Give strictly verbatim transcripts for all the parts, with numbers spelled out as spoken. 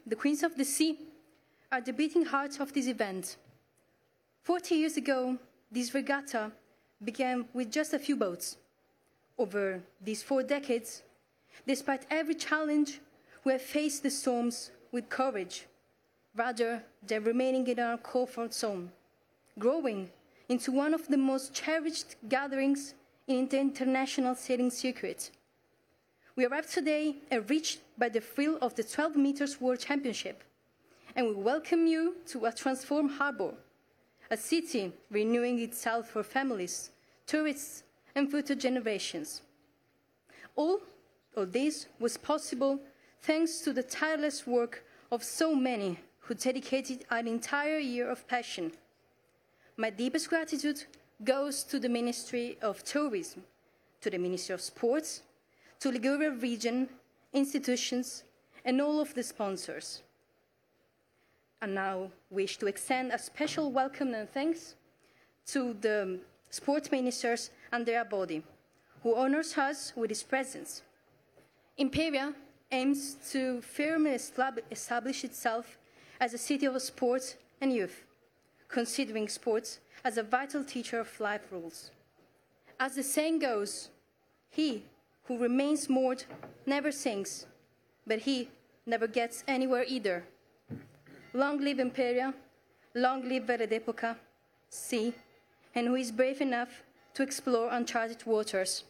the Queens of the Sea, are the beating heart of this event. Forty years ago, this regatta began with just a few boats. Over these four decades, despite every challenge, we have faced the storms with courage, rather than remaining in our comfort zone, growing into one of the most cherished gatherings in the international sailing circuit. We arrived today enriched by the thrill of the twelve meters World Championship, and we welcome you to a transformed harbor, a city renewing itself for families, tourists, and future generations. All of this was possible thanks to the tireless work of so many who dedicated an entire year of passion. My deepest gratitude goes to the Ministry of Tourism, to the Ministry of Sports, to Liguria region, institutions, and all of the sponsors. I now wish to extend a special welcome and thanks to the sports ministers and their body, who honors us with his presence. Imperia aims to firmly establish itself as a city of sports and youth, considering sports as a vital teacher of life rules. As the saying goes, he who remains moored never sinks, but he never gets anywhere either. Long live Imperia, long live Vele d'Epoca, sea, and who is brave enough to explore uncharted waters.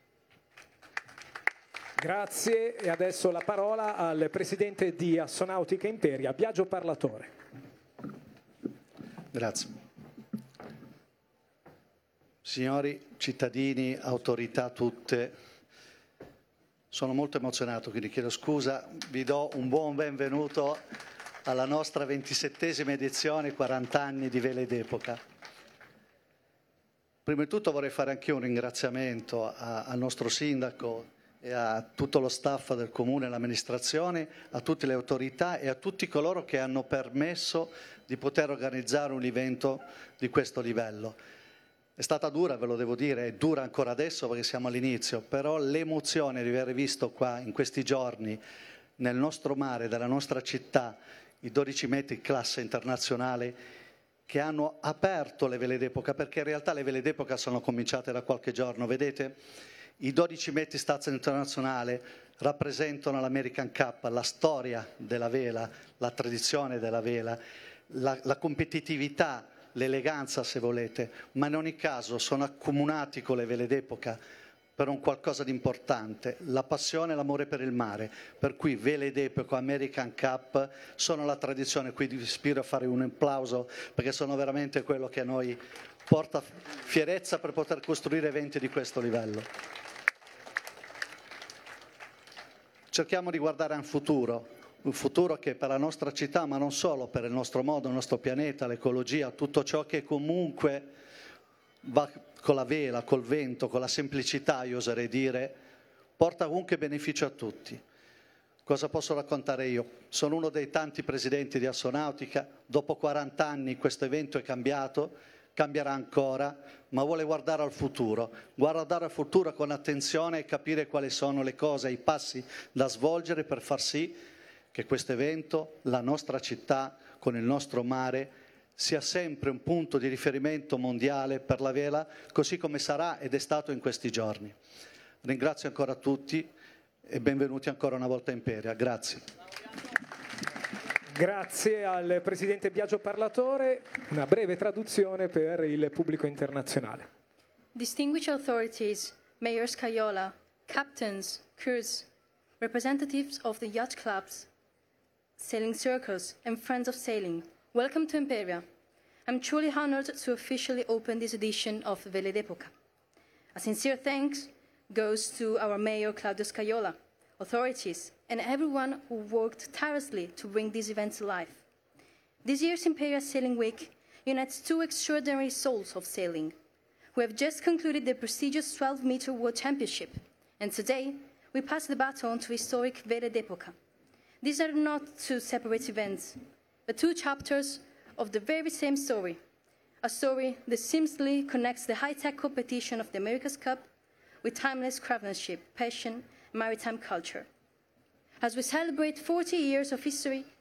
Grazie, e adesso la parola al presidente di Assonautica Imperia, Biagio Parlatore. Grazie. Signori cittadini, autorità tutte, sono molto emozionato, quindi chiedo scusa, vi do un buon benvenuto alla nostra ventisettesima edizione, quaranta anni di Vele d'Epoca. Prima di tutto vorrei fare anche un ringraziamento a, al nostro sindaco e a tutto lo staff del Comune e l'amministrazione, a tutte le autorità e a tutti coloro che hanno permesso di poter organizzare un evento di questo livello. È stata dura, ve lo devo dire, è dura ancora adesso perché siamo all'inizio, però l'emozione di aver visto qua in questi giorni nel nostro mare, della nostra città, i dodici metri classe internazionale che hanno aperto le Vele d'Epoca, perché in realtà le Vele d'Epoca sono cominciate da qualche giorno, vedete? I dodici metri stazza internazionale rappresentano l'American Cup, la storia della vela, la tradizione della vela, la, la competitività, l'eleganza se volete, ma in ogni caso sono accomunati con le Vele d'Epoca per un qualcosa di importante, la passione e l'amore per il mare, per cui Vele d'Epoca, American Cup sono la tradizione, quindi vi ispiro a fare un applauso perché sono veramente quello che a noi porta fierezza per poter costruire eventi di questo livello. Cerchiamo di guardare a un futuro, un futuro che per la nostra città, ma non solo, per il nostro mondo, il nostro pianeta, l'ecologia, tutto ciò che comunque va con la vela, col vento, con la semplicità, io oserei dire, porta comunque beneficio a tutti. Cosa posso raccontare io? Sono uno dei tanti presidenti di Assonautica, dopo quaranta anni questo evento è cambiato, cambierà ancora, ma vuole guardare al futuro, guardare al futuro con attenzione e capire quali sono le cose, i passi da svolgere per far sì che questo evento, la nostra città, con il nostro mare, sia sempre un punto di riferimento mondiale per la vela, così come sarà ed è stato in questi giorni. Ringrazio ancora tutti e benvenuti ancora una volta a Imperia. Grazie. Grazie al presidente Biagio Parlatore. Una breve traduzione per il pubblico internazionale. Distinguished authorities, Mayor Scaiola, captains, crews, representatives of the yacht clubs, sailing circles, and friends of sailing, welcome to Imperia. I'm truly honored to officially open this edition of Vele d'Epoca. A sincere thanks goes to our Mayor Claudio Scaiola, authorities, and everyone who worked tirelessly to bring this event to life. This year's Imperia Sailing Week unites two extraordinary souls of sailing, who have just concluded the prestigious twelve meter World Championship, and today we pass the baton to historic Vele d'Epoca. These are not two separate events, but two chapters of the very same story, a story that seamlessly connects the high-tech competition of the America's Cup with timeless craftsmanship, passion, and maritime culture. As we celebrate forty years of history